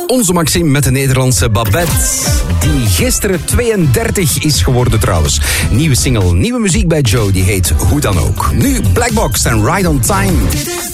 Onze Maxime met de Nederlandse Babette, die gisteren 32 is geworden trouwens. Nieuwe single, nieuwe muziek bij Joe, die heet Hoe dan ook. Nu Black Box en Ride on Time.